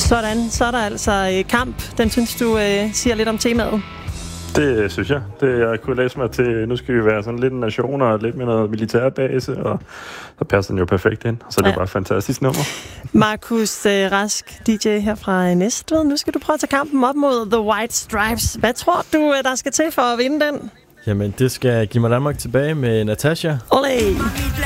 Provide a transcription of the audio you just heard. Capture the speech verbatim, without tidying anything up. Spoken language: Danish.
Sådan, så er der altså øh, kamp. Den synes du øh, siger lidt om temaet. Det synes jeg. Det, jeg kunne læse mig til, nu skal vi være sådan lidt en nation og lidt med noget militærbase, og så passer den jo perfekt ind. Så det er ja. bare et fantastisk nummer. Markus øh, Rask, D J her fra Næstved. Nu skal du prøve at tage kampen op mod The White Stripes. Hvad tror du, der skal til for at vinde den? Jamen, det skal give mig Danmark tilbage med Natasha. Olé!